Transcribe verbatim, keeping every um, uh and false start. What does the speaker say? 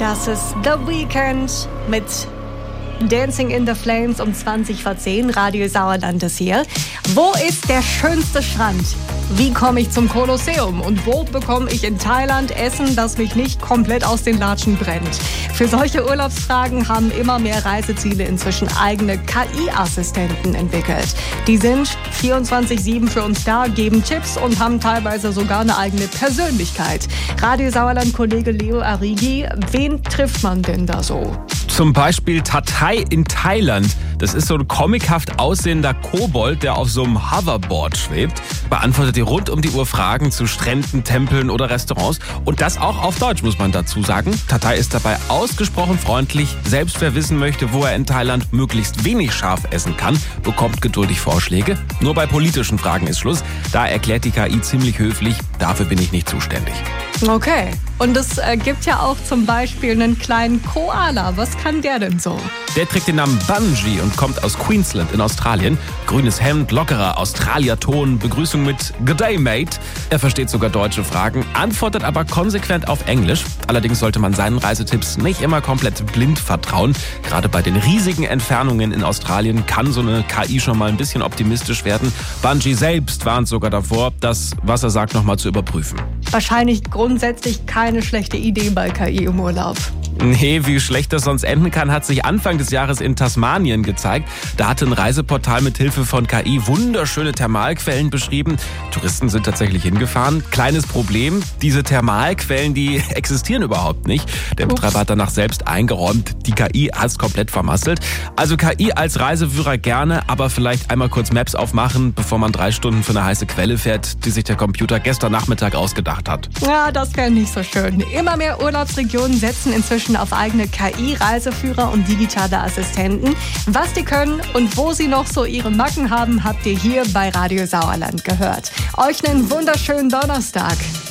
Das ist The Weeknd mit Dancing in the Flames um zwanzig vor zehn. Radio Sauerland ist hier. Wo ist der schönste Strand? Wie komme ich zum Kolosseum? Und wo bekomme ich in Thailand Essen, das mich nicht komplett aus den Latschen brennt? Für solche Urlaubsfragen haben immer mehr Reiseziele inzwischen eigene K I-Assistenten entwickelt. Die sind vierundzwanzig sieben für uns da, geben Tipps und haben teilweise sogar eine eigene Persönlichkeit. Radio Sauerland-Kollege Leo Arigi, wen trifft man denn da so? Zum Beispiel Tatai in Thailand. Das ist so ein comichaft aussehender Kobold, der auf so einem Hoverboard schwebt. Beantwortet dir rund um die Uhr Fragen zu Stränden, Tempeln oder Restaurants. Und das auch auf Deutsch, muss man dazu sagen. Tatai ist dabei ausgesprochen freundlich. Selbst wer wissen möchte, wo er in Thailand möglichst wenig scharf essen kann, bekommt geduldig Vorschläge. Nur bei politischen Fragen ist Schluss. Da erklärt die K I ziemlich höflich, dafür bin ich nicht zuständig. Okay. Und es äh, gibt ja auch zum Beispiel einen kleinen Koala. Was kann der denn so? Der trägt den Namen Bungie und kommt aus Queensland in Australien. Grünes Hemd, lockerer Australierton, Begrüßung mit Good Day, Mate. Er versteht sogar deutsche Fragen, antwortet aber konsequent auf Englisch. Allerdings sollte man seinen Reisetipps nicht immer komplett blind vertrauen. Gerade bei den riesigen Entfernungen in Australien kann so eine K I schon mal ein bisschen optimistisch werden. Bungie selbst warnt sogar davor, das, was er sagt, nochmal zu überprüfen. Wahrscheinlich grundsätzlich keine schlechte Idee bei K I im Urlaub. Nee, wie schlecht das sonst enden kann, hat sich Anfang des Jahres in Tasmanien gezeigt. Da hatte ein Reiseportal mit Hilfe von K I wunderschöne Thermalquellen beschrieben. Touristen sind tatsächlich hingefahren. Kleines Problem, diese Thermalquellen, die existieren überhaupt nicht. Der Ups. Betreiber hat danach selbst eingeräumt, die K I hat es komplett vermasselt. Also K I als Reiseführer gerne, aber vielleicht einmal kurz Maps aufmachen, bevor man drei Stunden für eine heiße Quelle fährt, die sich der Computer gestern Nachmittag ausgedacht hat. Ja, das wäre nicht so schön. Immer mehr Urlaubsregionen setzen inzwischen auf eigene K I-Reiseführer und digitale Assistenten. Was die können und wo sie noch so ihre Macken haben, habt ihr hier bei Radio Sauerland gehört. Euch einen wunderschönen Donnerstag.